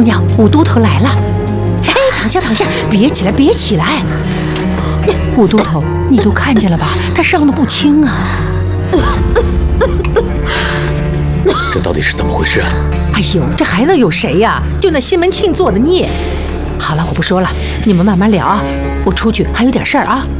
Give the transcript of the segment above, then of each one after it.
姑娘，武都头来了。哎，躺下躺下，别起来别起来。武都头，你都看见了吧？他伤得不轻啊。 这到底是怎么回事啊？ 哎呦，这还能有谁呀？就那西门庆做的孽。好了，我不说了，你们慢慢聊啊。我出去还有点事儿啊。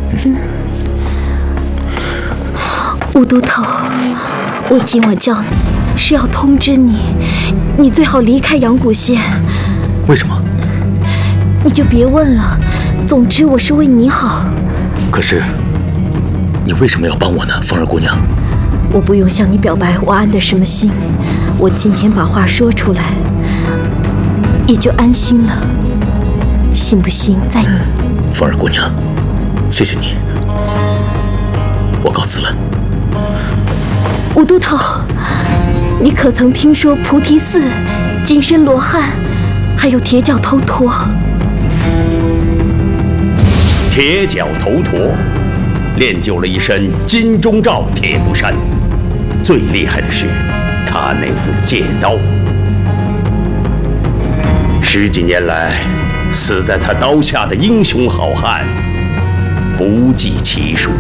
武都头，我今晚叫你是要通知你，你最好离开阳谷县。 为什么？ 你就别问了，总之我是为你好。 可是，你为什么要帮我呢，凤儿姑娘？ 我不用向你表白我安的什么心，我今天把话说出来，也就安心了。信不信在你。 凤儿姑娘，谢谢你，我告辞了。 武都头，你可曾听说菩提寺、金身罗汉，还有铁脚头陀？ 铁脚头陀练就了一身金钟罩铁布衫，最厉害的是他那副戒刀。10几年来，死在他刀下的英雄好汉不计其数。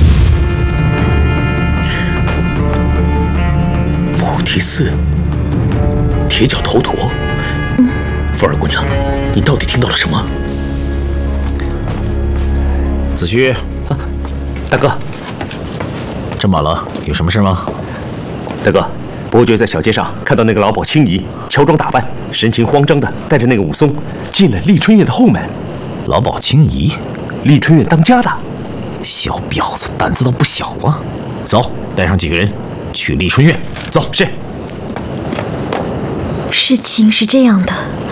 菩提寺，铁脚头陀。凤儿姑娘，你到底听到了什么？ 子虚， 大哥， 这么晚了，有什么事吗？ 大哥，伯爵在小街上看到那个老鸨青怡乔装打扮，神情慌张的带着那个武松进了丽春院的后门。 老鸨青怡， 丽春院当家的小婊子胆子倒不小啊！走，带上几个人去丽春院。走， 是。 事情是这样的，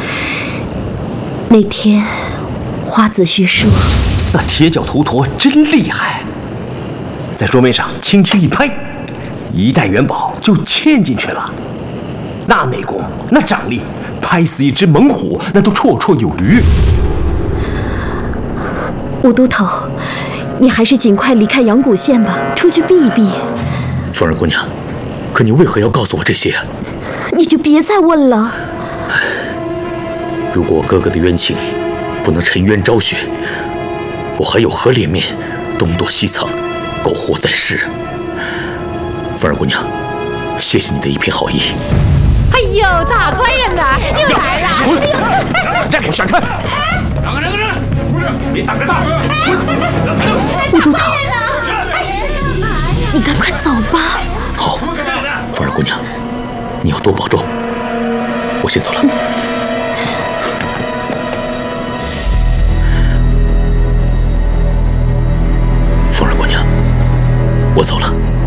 那天花子虚说， 那铁脚头陀真厉害，在桌面上轻轻一拍，一袋元宝就嵌进去了。那内功，那掌力，拍死一只猛虎那都绰绰有余。 武都头，你还是尽快离开阳谷县吧，出去避一避。 凤儿姑娘，可你为何要告诉我这些啊？ 你就别再问了。 如果我哥哥的冤情不能沉冤昭雪，我还有何脸面东躲西藏，苟活在世？凤儿姑娘，谢谢你的一片好意。 哎呦，大官人呐，又来了！ 让开，闪开！ 让开！不是，别挡着他！ 武都头，你赶快走吧。 好，凤儿姑娘，你要多保重。我先走了。凤儿姑娘，我走了。